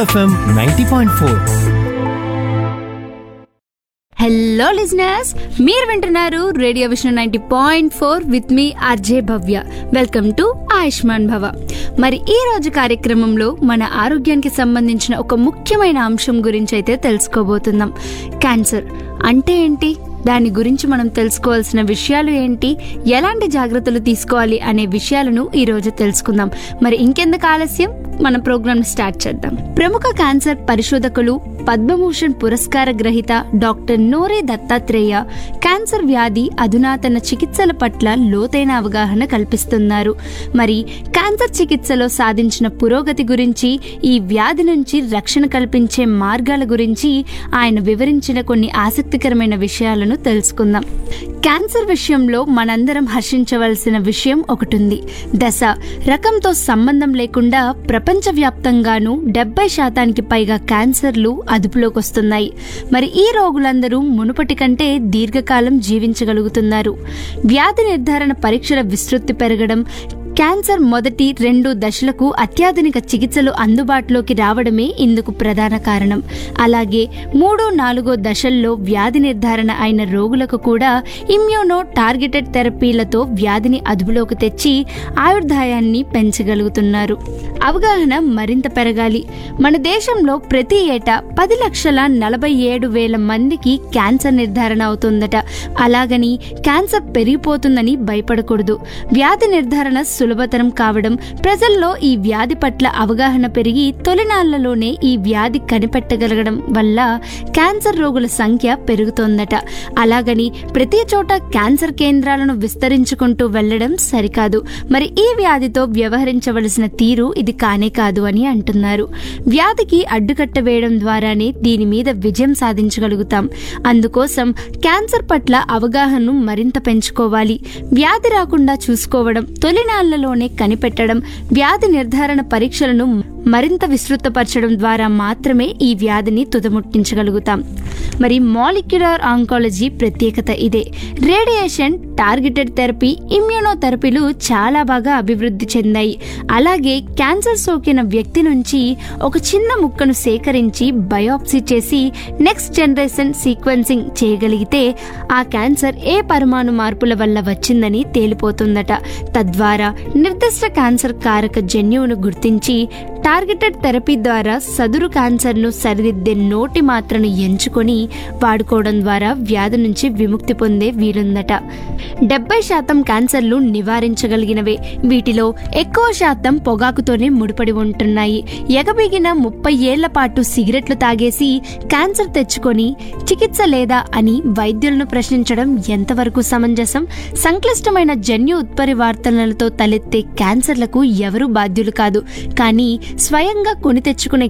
FM 90.4. Hello listeners, మీరు వింటున్నారు radio vision 90.4 with me RJ Bhavya. Welcome to Ayushman భవ. మరి ఈ రోజు కార్యక్రమంలో మన ఆరోగ్యానికి సంబంధించిన ఒక ముఖ్యమైన అంశం గురించి అయితే తెలుసుకోబోతున్నాం. క్యాన్సర్ అంటే ఏంటి, దాని గురించి మనం తెలుసుకోవాల్సిన విషయాలు ఏంటి, ఎలాంటి జాగ్రత్తలు తీసుకోవాలి అనే విషయాలను ఈ రోజు తెలుసుకుందాం. మరి ఇంకెందుకు ఆలస్యం, మన ప్రోగ్రామ్ స్టార్ట్ చేద్దాం. ప్రముఖ క్యాన్సర్ పరిశోధకులు, పద్మభూషణ్ పురస్కార గ్రహీత డాక్టర్ నోరే దత్తాత్రేయ క్యాన్సర్ వ్యాధి అధునాతన చికిత్సల పట్ల లోతైన అవగాహన కల్పిస్తున్నారు. మరి క్యాన్సర్ చికిత్సలో సాధించిన పురోగతి గురించి, ఈ వ్యాధి నుంచి రక్షణ కల్పించే మార్గాల గురించి ఆయన వివరించిన కొన్ని ఆసక్తికరమైన విషయాలను తెలుసుకుందాం. క్యాన్సర్ విషయంలో మనందరం హర్షించవలసిన విషయం ఒకటుంది. దశ, రకంతో సంబంధం లేకుండా ప్రపంచవ్యాప్తంగానూ 70% పైగా క్యాన్సర్లు అదుపులోకి వస్తున్నాయి. మరి ఈ రోగులందరూ మునుపటి కంటే దీర్ఘకాలం జీవించగలుగుతున్నారు. వ్యాధి నిర్ధారణ పరీక్షల విస్తృతి పెరగడం, క్యాన్సర్ మొదటి 2 దశలకు అత్యాధునిక చికిత్సలు అందుబాటులోకి రావడమే ఇందుకు ప్రధాన కారణం. అలాగే 3, 4 దశల్లో వ్యాధి నిర్ధారణ అయిన రోగులకు కూడా ఇమ్యూనో టార్గెటెడ్ థెరపీలతో వ్యాధిని అదుపులోకి తెచ్చి ఆయుర్దాయాన్ని పెంచగలుగుతున్నారు. అవగాహన మరింత పెరగాలి. మన దేశంలో ప్రతి ఏటా 10,47,000 మందికి క్యాన్సర్ నిర్ధారణ అవుతుందట. అలాగని క్యాన్సర్ పెరిగిపోతుందని భయపడకూడదు. వ్యాధి నిర్ధారణ సులభతరం కావడం, ప్రజల్లో ఈ వ్యాధి పట్ల అవగాహన పెరిగి తొలినాళ్లలోనే ఈ వ్యాధి కనిపెట్టగలగడం వల్ల క్యాన్సర్ రోగుల సంఖ్య పెరుగుతోందట. అలాగని ప్రతి చోట క్యాన్సర్ కేంద్రాలను విస్తరించుకుంటూ వెళ్లడం సరికాదు. మరి ఈ వ్యాధితో వ్యవహరించవలసిన తీరు ఇది కానే కాదు అని అంటున్నారు. వ్యాధికి అడ్డుకట్ట వేయడం ద్వారానే దీని మీద విజయం సాధించగలుగుతాం. అందుకోసం క్యాన్సర్ పట్ల అవగాహనను మరింత పెంచుకోవాలి. వ్యాధి రాకుండా చూసుకోవడం, తొలినాళ్లలోనే కనిపెట్టడం, వ్యాధి నిర్ధారణ పరీక్షలను మరింత విస్తృతపరచడం ద్వారా మాత్రమే ఈ వ్యాధిని తుదముట్టించగలుగుతాం. మరి మాలిక్యులర్ ఆంకాలజీ ప్రత్యేకత ఇదే. రేడియేషన్, టార్గెటెడ్ థెరపీ, ఇమ్యూనోథెరపీలు చాలా బాగా అభివృద్ధి చెందాయి. అలాగే క్యాన్సర్ సోకిన వ్యక్తి నుంచి ఒక చిన్న ముక్కను సేకరించి బయోప్సీ చేసి నెక్స్ట్ జనరేషన్ సీక్వెన్సింగ్ చేయగలిగితే ఆ క్యాన్సర్ ఏ పరమాణు మార్పుల వల్ల వచ్చిందని తేలిపోతుందట. తద్వారా నిర్దిష్ట క్యాన్సర్ కారక జన్యువును గుర్తించి టార్గెటెడ్ థెరపీ ద్వారా సదురు క్యాన్సర్ను సరిదిద్దే నోటి మాత్రను ఎంచుకొని వాడుకోవడం ద్వారా వ్యాధి నుంచి విముక్తి పొందే వీలుందట. 70% క్యాన్సర్లు నివారించగలిగినవే. వీటిలో ఎక్కువ శాతం పొగాకుతోనే ముడిపడి ఉంటున్నాయి. ఎగబిగిన 30 ఏళ్ల పాటు సిగరెట్లు తాగేసి క్యాన్సర్ తెచ్చుకొని చికిత్స లేదా అని వైద్యులను ప్రశ్నించడం ఎంతవరకు సమంజసం? సంక్లిష్టమైన జన్యు ఉత్పరివర్తనలతో తలెత్తే క్యాన్సర్లకు ఎవరూ బాధ్యులు కాదు. కానీ స్వయంగా కొని తెచ్చుకునే